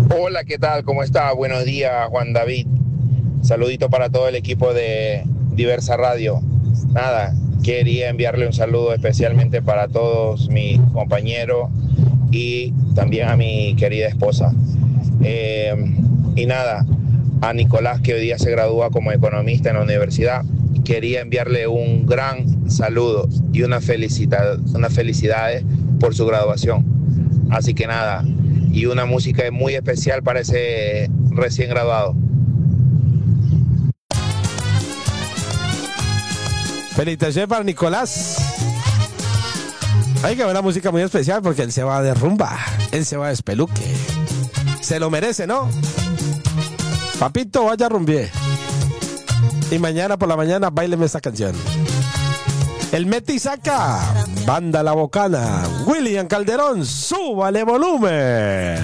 Hola, ¿qué tal? ¿Cómo está? Buenos días, Juan David. Saludito para todo el equipo de Diversa Radio. Nada, quería enviarle un saludo especialmente para todos mis compañeros y también a mi querida esposa. Y nada, a Nicolás, que hoy día se gradúa como economista en la universidad, quería enviarle un gran saludo y unas felicidades por su graduación. Así que nada, y una música muy especial para ese recién graduado. Felicitaciones para Nicolás. Hay que ver una música muy especial porque él se va de rumba, él se va de espeluque. Se lo merece, ¿no? Papito, vaya rumbié. Y mañana por la mañana baileme esta canción. El Meti saca, Banda La Bocana, William Calderón, súbale volumen.